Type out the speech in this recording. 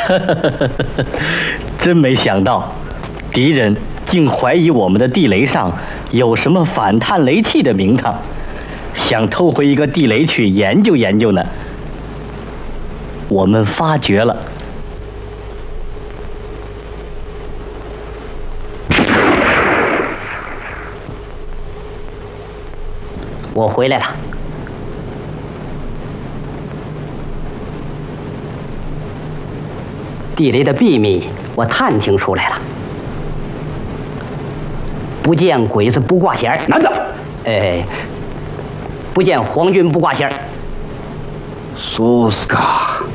真没想到，敌人竟怀疑我们的地雷上有什么反探雷器的名堂，想偷回一个地雷去研究研究呢。我们发觉了。我回来了。地雷的秘密我探听出来了。不见鬼子不挂弦， 男的。 不见皇军不挂弦。 苏斯卡。